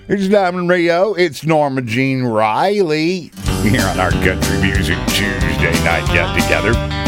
It's Diamond Radio. It's Norma Jean Riley here on our Country Music Tuesday night get together.